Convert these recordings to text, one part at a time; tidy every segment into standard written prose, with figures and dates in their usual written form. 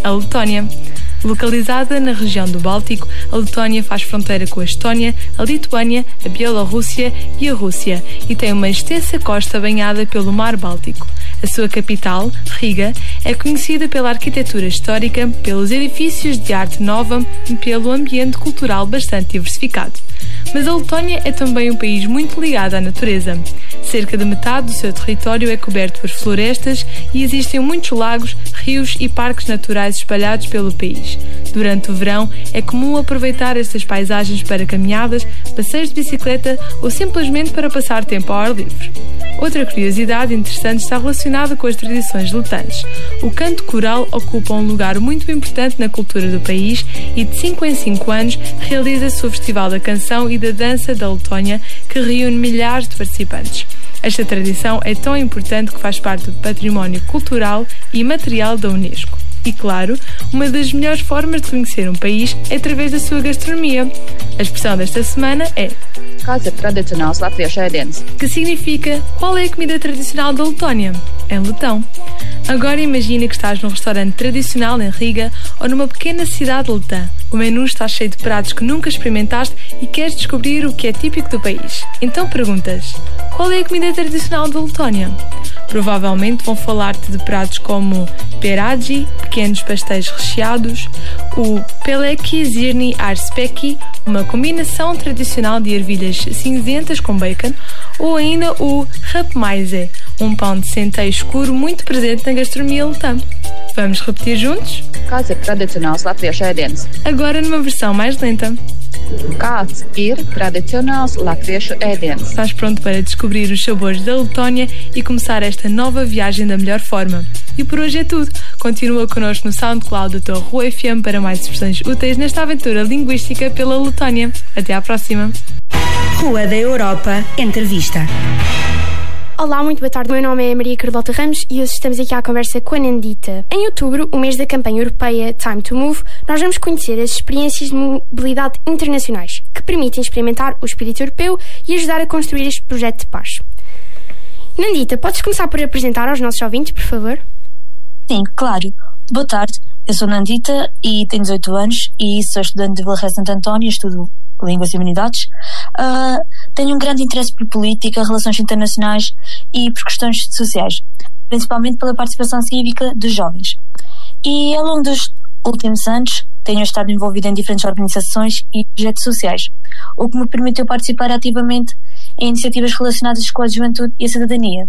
a Letónia. Localizada na região do Báltico, a Letónia faz fronteira com a Estónia, a Lituânia, a Bielorrússia e a Rússia e tem uma extensa costa banhada pelo Mar Báltico. A sua capital, Riga, é conhecida pela arquitetura histórica, pelos edifícios de arte nova e pelo ambiente cultural bastante diversificado. Mas a Letónia é também um país muito ligado à natureza. Cerca de metade do seu território é coberto por florestas e existem muitos lagos, rios e parques naturais espalhados pelo país. Durante o verão, é comum aproveitar estas paisagens para caminhadas, passeios de bicicleta ou simplesmente para passar tempo ao ar livre. Outra curiosidade interessante está relacionada com as tradições letãs. O canto coral ocupa um lugar muito importante na cultura do país e de 5 em 5 anos realiza-se o Festival da Canção e da Dança da Letónia, que reúne milhares de participantes. Esta tradição é tão importante que faz parte do património cultural e material da Unesco. E claro, uma das melhores formas de conhecer um país é através da sua gastronomia. A expressão desta semana é Kāds ir tradicionāls latviešu ēdiens? Que significa qual é a comida tradicional da Letónia, em letão. Agora imagina que estás num restaurante tradicional em Riga ou numa pequena cidade letã. O menu está cheio de pratos que nunca experimentaste e queres descobrir o que é típico do país. Então perguntas, qual é a comida tradicional da Letónia? Provavelmente vão falar-te de pratos como peradži, pequenos pastéis recheados, o peleki zirni arspeki, uma combinação tradicional de ervilhas cinzentas com bacon, ou ainda o rapmaize, um pão de centeio escuro muito presente na gastronomia letã. Vamos repetir juntos? Kāds ir tradicionāls latviešu ēdiens? Agora numa versão mais lenta. Kāds ir tradicionāls latviešu ēdiens? Estás pronto para descobrir os sabores da Letónia e começar esta nova viagem da melhor forma. E por hoje é tudo. Continua connosco no SoundCloud da tua Rua FM para mais expressões úteis nesta aventura linguística pela Letónia. Até à próxima. Rua da Europa Entrevista. Olá, muito boa tarde. O meu nome é Maria Carlota Ramos e hoje estamos aqui à conversa com a Nandita. Em outubro, o mês da campanha europeia Time to Move, nós vamos conhecer as experiências de mobilidade internacionais que permitem experimentar o espírito europeu e ajudar a construir este projeto de paz. Nandita, podes começar por apresentar aos nossos ouvintes, por favor? Sim, claro. Boa tarde, eu sou Nandita e tenho 18 anos e sou estudante de Vila Real de Santo António e estudo Línguas e Humanidades. Tenho um grande interesse por política, relações internacionais e por questões sociais, principalmente pela participação cívica dos jovens. E ao longo dos últimos anos tenho estado envolvida em diferentes organizações e projetos sociais, o que me permitiu participar ativamente em iniciativas relacionadas com a juventude e a cidadania.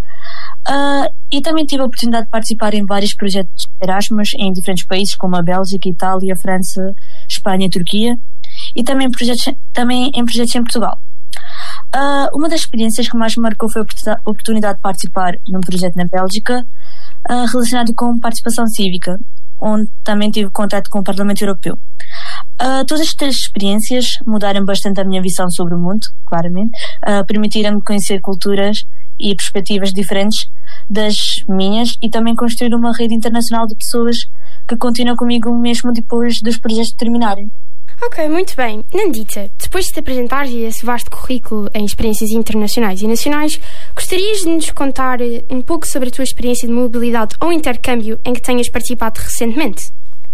E também tive a oportunidade de participar em vários projetos Erasmus em diferentes países como a Bélgica, Itália, França, Espanha e Turquia, e também em projetos em Portugal. Uma das experiências que mais me marcou foi a oportunidade de participar num projeto na Bélgica relacionado com participação cívica, onde também tive contato com o Parlamento Europeu. Todas estas experiências mudaram bastante a minha visão sobre o mundo, claramente, permitiram-me conhecer culturas e perspectivas diferentes das minhas e também construir uma rede internacional de pessoas que continuam comigo mesmo depois dos projetos terminarem. Ok, muito bem. Nandita, depois de te apresentares esse vasto currículo em experiências internacionais e nacionais, gostarias de nos contar um pouco sobre a tua experiência de mobilidade ou intercâmbio em que tenhas participado recentemente?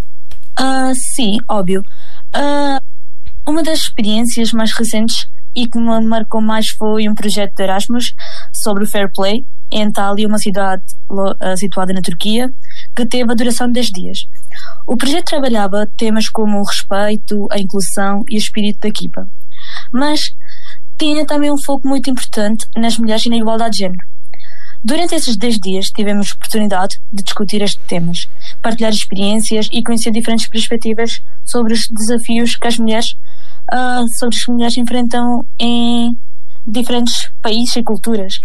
Sim, óbvio. Uma das experiências mais recentes e que me marcou mais foi um projeto de Erasmus sobre o Fair Play em Antalya, uma cidade situada na Turquia, que teve a duração de 10 dias. O projeto trabalhava temas como o respeito, a inclusão e o espírito da equipa, mas tinha também um foco muito importante nas mulheres e na igualdade de género. Durante esses 10 dias tivemos oportunidade de discutir estes temas, partilhar experiências e conhecer diferentes perspectivas sobre os desafios que as mulheres enfrentam em diferentes países e culturas.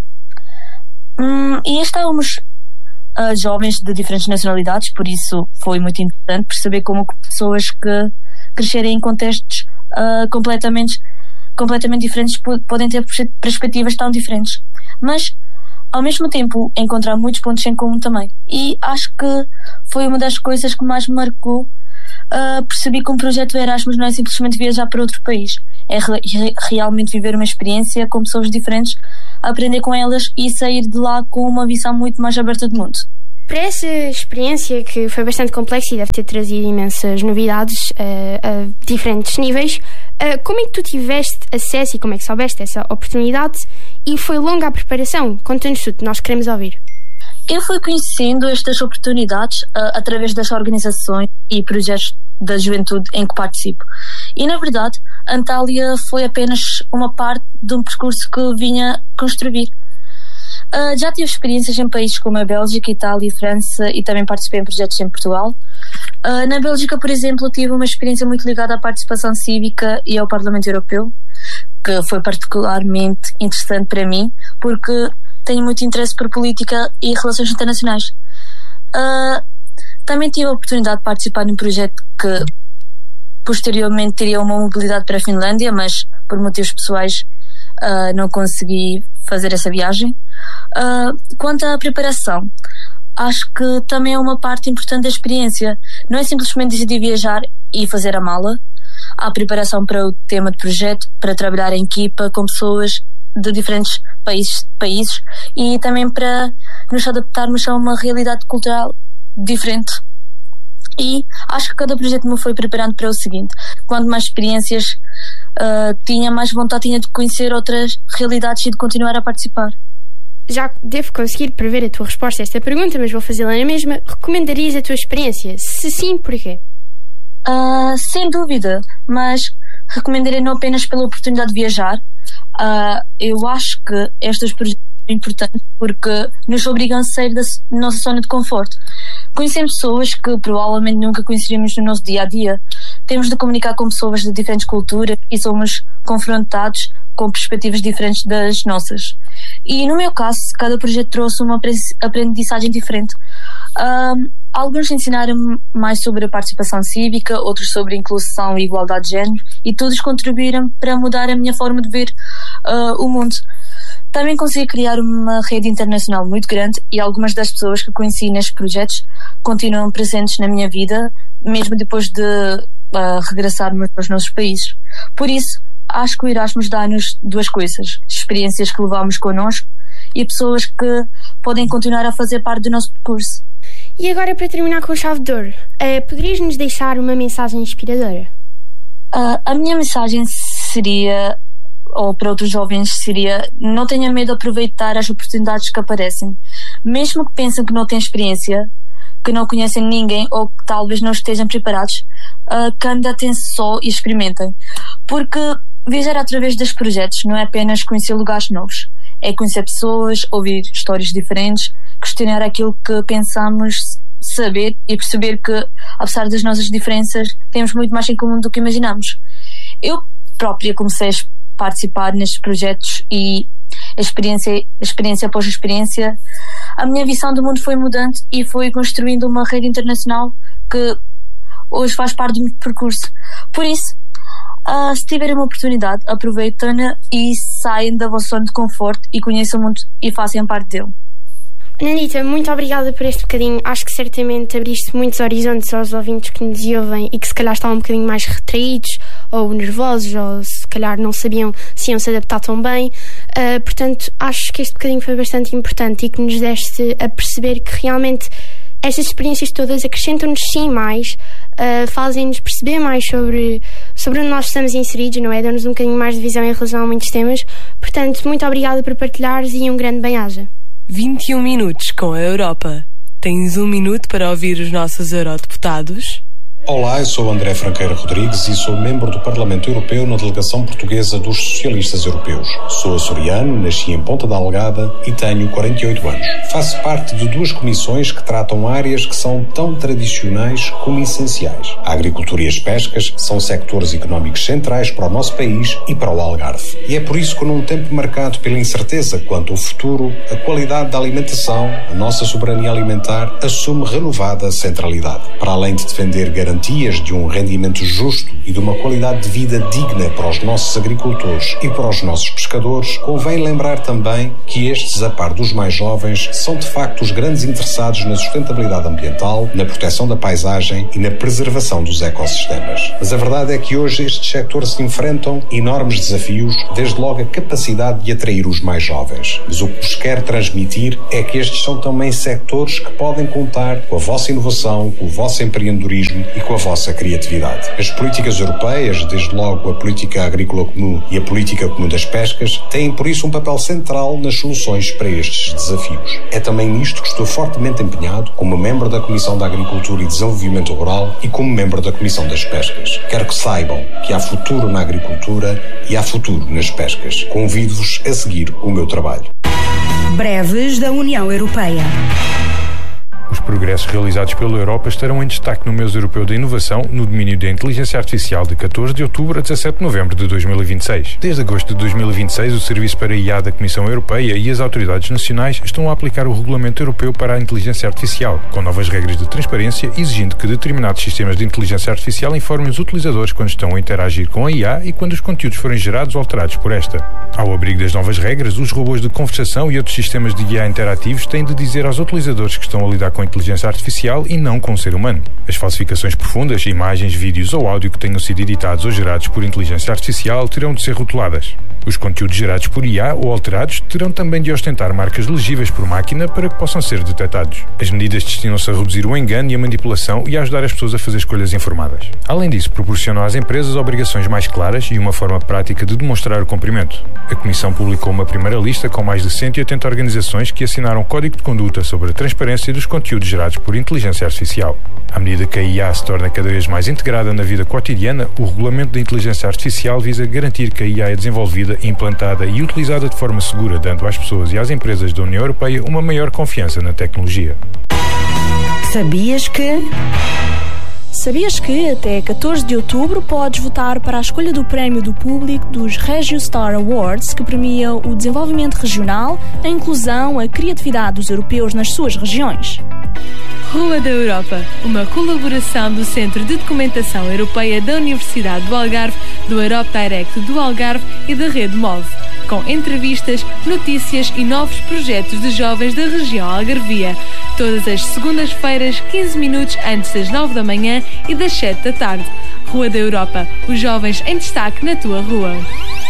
E estávamos jovens de diferentes nacionalidades, por isso foi muito interessante perceber como pessoas que crescerem em contextos completamente diferentes podem ter perspectivas tão diferentes, mas ao mesmo tempo encontrar muitos pontos em comum também. E acho que foi uma das coisas que mais me marcou. Percebi que um projeto Erasmus não é simplesmente viajar para outro país, é realmente viver uma experiência com pessoas diferentes, aprender com elas e sair de lá com uma visão muito mais aberta do mundo. Para essa experiência, que foi bastante complexa e deve ter trazido imensas novidades a diferentes níveis, como é que tu tiveste acesso e como é que soubeste essa oportunidade? E foi longa a preparação? Conta-nos tudo, nós queremos ouvir. Eu fui conhecendo estas oportunidades através das organizações e projetos da juventude em que participo. E, na verdade, Antália foi apenas uma parte de um percurso que vinha construir. Já tive experiências em países como a Bélgica, Itália e França, e também participei em projetos em Portugal. Na Bélgica, por exemplo, tive uma experiência muito ligada à participação cívica e ao Parlamento Europeu, que foi particularmente interessante para mim, porque tenho muito interesse por política e relações internacionais. Também tive a oportunidade de participar num projeto que posteriormente teria uma mobilidade para a Finlândia, mas por motivos pessoais não consegui fazer essa viagem. Quanto à preparação, acho que também é uma parte importante da experiência. Não é simplesmente decidir viajar e fazer a mala. Há preparação para o tema de projeto, para trabalhar em equipa com pessoas de diferentes países e também para nos adaptarmos a uma realidade cultural diferente. E acho que cada projeto me foi preparando para o seguinte: quanto mais experiências tinha, mais vontade tinha de conhecer outras realidades e de continuar a participar. Já devo conseguir prever a tua resposta a esta pergunta, mas vou fazê-la na mesma. Recomendarias a tua experiência? Se sim, porquê? Sem dúvida, mas recomendaria não apenas pela oportunidade de viajar. Eu acho que estes projetos são importantes porque nos obrigam a sair da nossa zona de conforto. Conhecemos pessoas que provavelmente nunca conheceríamos no nosso dia-a-dia. Temos de comunicar com pessoas de diferentes culturas e somos confrontados com perspectivas diferentes das nossas. E no meu caso, cada projeto trouxe uma aprendizagem diferente. Alguns ensinaram-me mais sobre a participação cívica, outros sobre inclusão e igualdade de género, e todos contribuíram para mudar a minha forma de ver o mundo. Também consegui criar uma rede internacional muito grande e algumas das pessoas que conheci nestes projetos continuam presentes na minha vida, mesmo depois de regressarmos aos nossos países. Por isso, acho que o Erasmus dá-nos duas coisas: experiências que levamos connosco e pessoas que podem continuar a fazer parte do nosso percurso. E agora, para terminar com chave de ouro, poderias-nos deixar uma mensagem inspiradora? A minha mensagem seria, ou para outros jovens seria: não tenha medo de aproveitar as oportunidades que aparecem. Mesmo que pensem que não têm experiência, que não conhecem ninguém ou que talvez não estejam preparados, candidatem-se só e experimentem. Porque viajar através dos projetos não é apenas conhecer lugares novos, é conhecer pessoas, ouvir histórias diferentes, questionar aquilo que pensamos saber e perceber que, apesar das nossas diferenças, temos muito mais em comum do que imaginamos. Eu própria comecei a participar nestes projetos e experiência após experiência, a minha visão do mundo foi mudando e foi construindo uma rede internacional que hoje faz parte do meu percurso. Por isso, se tiverem uma oportunidade, aproveitem-na e saiam da vossa zona de conforto e conheçam o mundo e façam parte dele. Nandita, muito obrigada por este bocadinho. Acho que certamente abriste muitos horizontes aos ouvintes que nos ouvem e que se calhar estavam um bocadinho mais retraídos ou nervosos, ou se calhar não sabiam se iam se adaptar tão bem. Portanto, acho que este bocadinho foi bastante importante e que nos deste a perceber que realmente estas experiências todas acrescentam-nos sim mais, fazem-nos perceber mais sobre onde nós estamos inseridos, não é? Dão-nos um bocadinho mais de visão em relação a muitos temas. Portanto, muito obrigada por partilhares e um grande bem-aja. 21 minutos com a Europa. Tens 1 minuto para ouvir os nossos eurodeputados? Olá, eu sou André Franqueira Rodrigues e sou membro do Parlamento Europeu na delegação portuguesa dos Socialistas Europeus. Sou açoriano, nasci em Ponta da Algada e tenho 48 anos. Faço parte de 2 comissões que tratam áreas que são tão tradicionais como essenciais. A agricultura e as pescas são sectores económicos centrais para o nosso país e para o Algarve. E é por isso que num tempo marcado pela incerteza quanto ao futuro, a qualidade da alimentação, a nossa soberania alimentar, assume renovada centralidade. Para além de defender garantias garantias de um rendimento justo e de uma qualidade de vida digna para os nossos agricultores e para os nossos pescadores, convém lembrar também que estes, a par dos mais jovens, são de facto os grandes interessados na sustentabilidade ambiental, na proteção da paisagem e na preservação dos ecossistemas. Mas a verdade é que hoje estes setores se enfrentam enormes desafios, desde logo a capacidade de atrair os mais jovens. Mas o que vos quero transmitir é que estes são também setores que podem contar com a vossa inovação, com o vosso empreendedorismo e com a vossa criatividade. As políticas europeias, desde logo a política agrícola comum e a política comum das pescas, têm por isso um papel central nas soluções para estes desafios. É também nisto que estou fortemente empenhado como membro da Comissão da Agricultura e Desenvolvimento Rural e como membro da Comissão das Pescas. Quero que saibam que há futuro na agricultura e há futuro nas pescas. Convido-vos a seguir o meu trabalho. Breves da União Europeia. Os progressos realizados pela Europa estarão em destaque no mês europeu da inovação no domínio da inteligência artificial de 14 de outubro a 17 de novembro de 2026. Desde agosto de 2026, o Serviço para a IA da Comissão Europeia e as autoridades nacionais estão a aplicar o Regulamento Europeu para a Inteligência Artificial, com novas regras de transparência, exigindo que determinados sistemas de inteligência artificial informem os utilizadores quando estão a interagir com a IA e quando os conteúdos forem gerados ou alterados por esta. Ao abrigo das novas regras, os robôs de conversação e outros sistemas de IA interativos têm de dizer aos utilizadores que estão a lidar com a inteligência artificial e não com um ser humano. As falsificações profundas, imagens, vídeos ou áudio que tenham sido editados ou gerados por inteligência artificial terão de ser rotuladas. Os conteúdos gerados por IA ou alterados terão também de ostentar marcas legíveis por máquina para que possam ser detectados. As medidas destinam-se a reduzir o engano e a manipulação e a ajudar as pessoas a fazer escolhas informadas. Além disso, proporcionam às empresas obrigações mais claras e uma forma prática de demonstrar o cumprimento. A Comissão publicou uma primeira lista com mais de 180 organizações que assinaram o Código de Conduta sobre a transparência dos conteúdos gerados por inteligência artificial. À medida que a IA se torna cada vez mais integrada na vida cotidiana, o Regulamento da Inteligência Artificial visa garantir que a IA é desenvolvida, implantada e utilizada de forma segura, dando às pessoas e às empresas da União Europeia uma maior confiança na tecnologia. Sabias que... Sabias que até 14 de outubro podes votar para a escolha do prémio do público dos RegioStar Awards, que premiam o desenvolvimento regional, a inclusão, a criatividade dos europeus nas suas regiões? Rua da Europa, uma colaboração do Centro de Documentação Europeia da Universidade do Algarve, do Europe Direct do Algarve e da Rede MOVE, com entrevistas, notícias e novos projetos de jovens da região algarvia, todas as segundas-feiras, 15 minutos antes das 9 da manhã e das 7 da tarde. Rua da Europa, os jovens em destaque na tua rua.